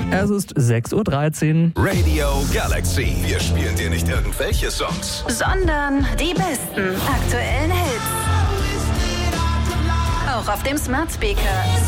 Es ist 6:13 Uhr. Radio Galaxy. Wir spielen dir nicht irgendwelche Songs, sondern die besten aktuellen Hits. Auch auf dem Smart Speaker.